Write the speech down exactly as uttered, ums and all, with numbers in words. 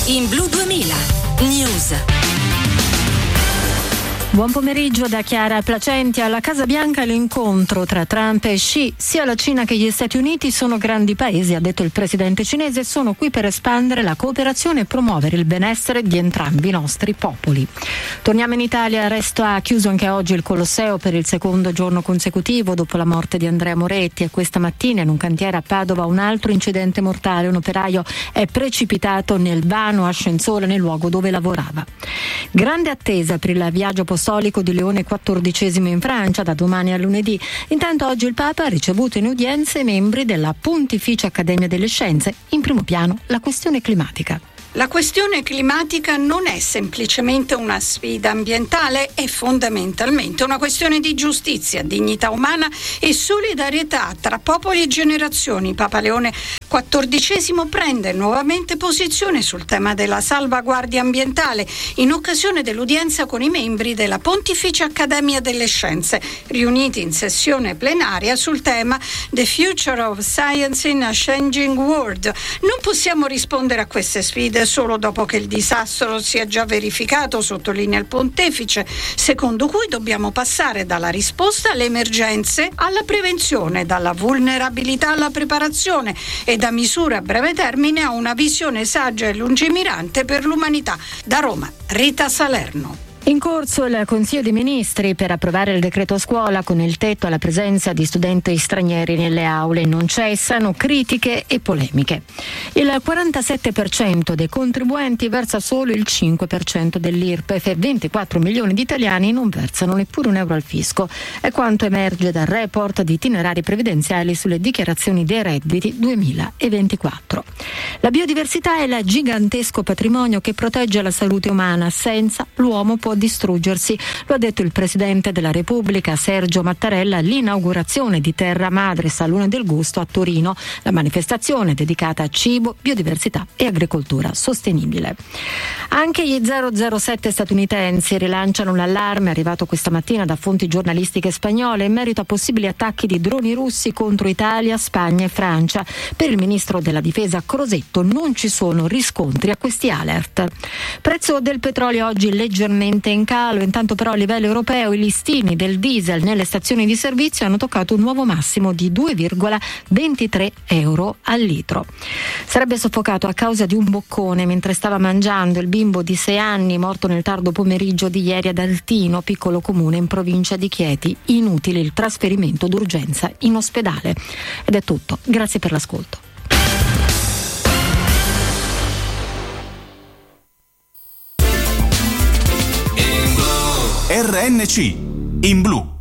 In Blu duemila News. Buon pomeriggio da Chiara Placenti. Alla Casa Bianca l'incontro tra Trump e Xi. Sia la Cina che gli Stati Uniti sono grandi paesi, ha detto il presidente cinese, e sono qui per espandere la cooperazione e promuovere il benessere di entrambi i nostri popoli. Torniamo in Italia, resto ha chiuso anche oggi il Colosseo per il secondo giorno consecutivo dopo la morte di Andrea Moretti, e questa mattina in un cantiere a Padova un altro incidente mortale. Un operaio è precipitato nel vano ascensore nel luogo dove lavorava. Grande attesa per il viaggio apostolico di Leone quattordicesimo in Francia da domani a lunedì. Intanto oggi il Papa ha ricevuto in udienza i membri della Pontificia Accademia delle Scienze. In primo piano la questione climatica. La questione climatica non è semplicemente una sfida ambientale, è fondamentalmente una questione di giustizia, dignità umana e solidarietà tra popoli e generazioni. Papa Leone quattordicesimo prende nuovamente posizione sul tema della salvaguardia ambientale in occasione dell'udienza con i membri della Pontificia Accademia delle Scienze, riuniti in sessione plenaria sul tema The Future of Science in a Changing World. Non possiamo rispondere a queste sfide solo dopo che il disastro si è già verificato, sottolinea il pontefice, secondo cui dobbiamo passare dalla risposta alle emergenze alla prevenzione, dalla vulnerabilità alla preparazione e da misure a breve termine a una visione saggia e lungimirante per l'umanità. Da Roma, Rita Salerno. In corso il Consiglio dei Ministri per approvare il decreto scuola con il tetto alla presenza di studenti stranieri nelle aule. Non cessano critiche e polemiche. Il quarantasette per cento dei contribuenti versa solo il cinque per cento dell'I R P E F e ventiquattro milioni di italiani non versano neppure un euro al fisco. È quanto emerge dal report di itinerari previdenziali sulle dichiarazioni dei redditi duemilaventiquattro. La biodiversità è il gigantesco patrimonio che protegge la salute umana. Senza l'uomo può distruggersi, lo ha detto il Presidente della Repubblica Sergio Mattarella all'inaugurazione di Terra Madre Salone del Gusto a Torino, la manifestazione dedicata a cibo, biodiversità e agricoltura sostenibile. Anche gli zero zero sette statunitensi rilanciano l'allarme arrivato questa mattina da fonti giornalistiche spagnole in merito a possibili attacchi di droni russi contro Italia, Spagna e Francia. Per il ministro della Difesa Crosetto non ci sono riscontri a questi alert. Prezzo del petrolio oggi leggermente in calo, intanto però a livello europeo i listini del diesel nelle stazioni di servizio hanno toccato un nuovo massimo di due virgola ventitré euro al litro. Sarebbe soffocato a causa di un boccone mentre stava mangiando il bimbo di sei anni morto nel tardo pomeriggio di ieri ad Altino, piccolo comune in provincia di Chieti. Inutile il trasferimento d'urgenza in ospedale. Ed è tutto, grazie per l'ascolto. R N C in blu.